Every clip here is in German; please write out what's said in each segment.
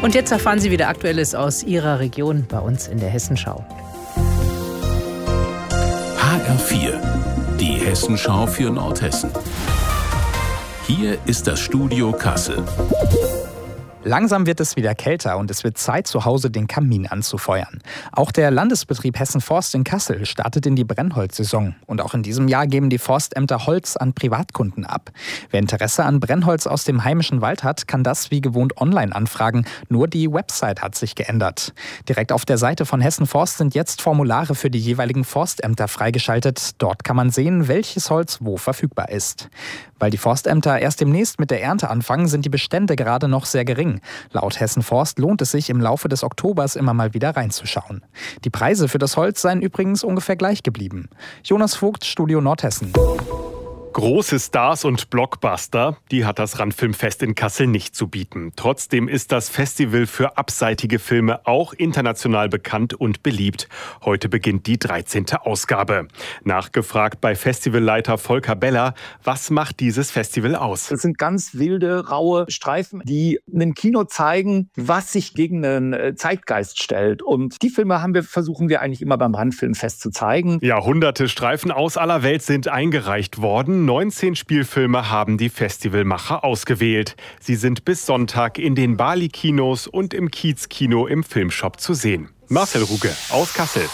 Und jetzt erfahren Sie wieder Aktuelles aus Ihrer Region bei uns in der Hessenschau. HR4, die Hessenschau für Nordhessen. Hier ist das Studio Kassel. Langsam wird es wieder kälter und es wird Zeit, zu Hause den Kamin anzufeuern. Auch der Landesbetrieb Hessen Forst in Kassel startet in die Brennholzsaison. Und auch in diesem Jahr geben die Forstämter Holz an Privatkunden ab. Wer Interesse an Brennholz aus dem heimischen Wald hat, kann das wie gewohnt online anfragen. Nur die Website hat sich geändert. Direkt auf der Seite von Hessen Forst sind jetzt Formulare für die jeweiligen Forstämter freigeschaltet. Dort kann man sehen, welches Holz wo verfügbar ist. Weil die Forstämter erst demnächst mit der Ernte anfangen, sind die Bestände gerade noch sehr gering. Laut Hessen Forst lohnt es sich, im Laufe des Oktobers immer mal wieder reinzuschauen. Die Preise für das Holz seien übrigens ungefähr gleich geblieben. Jonas Vogt, Studio Nordhessen. Große Stars und Blockbuster, die hat das Randfilmfest in Kassel nicht zu bieten. Trotzdem ist das Festival für abseitige Filme auch international bekannt und beliebt. Heute beginnt die 13. Ausgabe. Nachgefragt bei Festivalleiter Volker Beller, was macht dieses Festival aus? Das sind ganz wilde, raue Streifen, die einem Kino zeigen, was sich gegen den Zeitgeist stellt. Und die Filme versuchen wir eigentlich immer beim Randfilmfest zu zeigen. Ja, hunderte Streifen aus aller Welt sind eingereicht worden. 19 Spielfilme haben die Festivalmacher ausgewählt. Sie sind bis Sonntag in den Bali-Kinos und im Kiez-Kino im Filmshop zu sehen. Marcel Ruge aus Kassel.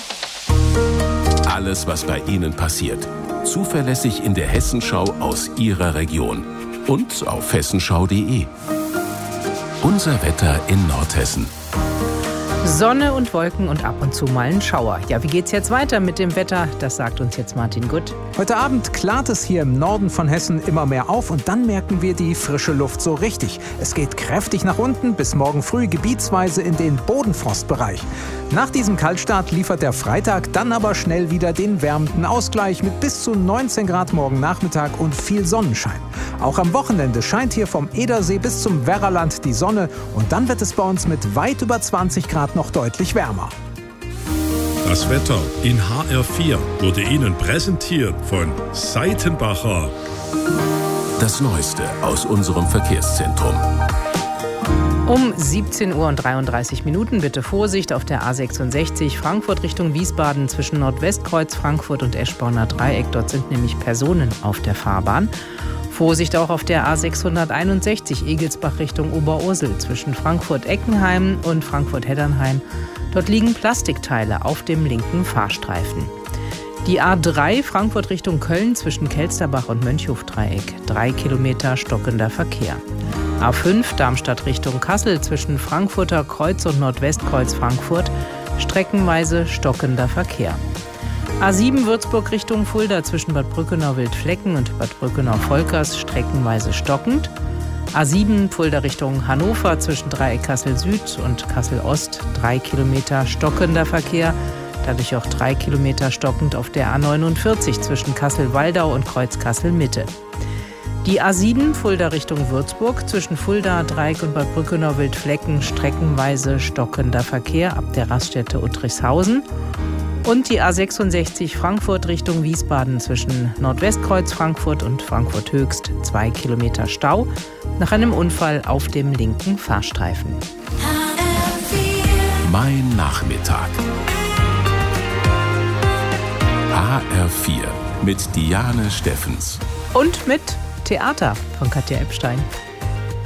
Alles, was bei Ihnen passiert. Zuverlässig in der Hessenschau aus Ihrer Region. Und auf hessenschau.de. Unser Wetter in Nordhessen. Sonne und Wolken und ab und zu mal ein Schauer. Ja, wie geht's jetzt weiter mit dem Wetter? Das sagt uns jetzt Martin Gutt. Heute Abend klart es hier im Norden von Hessen immer mehr auf und dann merken wir die frische Luft so richtig. Es geht kräftig nach unten, bis morgen früh gebietsweise in den Bodenfrostbereich. Nach diesem Kaltstart liefert der Freitag dann aber schnell wieder den wärmenden Ausgleich mit bis zu 19 Grad morgen Nachmittag und viel Sonnenschein. Auch am Wochenende scheint hier vom Edersee bis zum Werraland die Sonne und dann wird es bei uns mit weit über 20 Grad noch deutlich wärmer. Das Wetter in HR4 wurde Ihnen präsentiert von Seitenbacher. Das Neueste aus unserem Verkehrszentrum. Um 17:33 Uhr bitte Vorsicht auf der A66 Frankfurt Richtung Wiesbaden zwischen Nordwestkreuz Frankfurt und Eschborner Dreieck. Dort sind nämlich Personen auf der Fahrbahn. Vorsicht auch auf der A661 Egelsbach Richtung Oberursel zwischen Frankfurt-Eckenheim und Frankfurt-Heddernheim. Dort liegen Plastikteile auf dem linken Fahrstreifen. Die A3 Frankfurt Richtung Köln zwischen Kelsterbach und Mönchhof-Dreieck. 3 Kilometer stockender Verkehr. A5 Darmstadt Richtung Kassel zwischen Frankfurter Kreuz und Nordwestkreuz Frankfurt. Streckenweise stockender Verkehr. A7 Würzburg Richtung Fulda zwischen Bad Brückenau-Wildflecken und Bad Brückenau-Volkers streckenweise stockend. A7 Fulda Richtung Hannover zwischen Dreieck Kassel Süd und Kassel Ost 3 Kilometer stockender Verkehr. Dadurch auch 3 Kilometer stockend auf der A49 zwischen Kassel-Waldau und Kreuz Kassel Mitte. Die A7 Fulda Richtung Würzburg zwischen Fulda, Dreieck und Bad Brückenau-Wildflecken streckenweise stockender Verkehr ab der Raststätte Uttrichshausen. Und die A66 Frankfurt Richtung Wiesbaden zwischen Nordwestkreuz Frankfurt und Frankfurt Höchst 2 Kilometer Stau nach einem Unfall auf dem linken Fahrstreifen. Mein Nachmittag. HR4 mit Diane Steffens. Und mit Theater von Katja Epstein.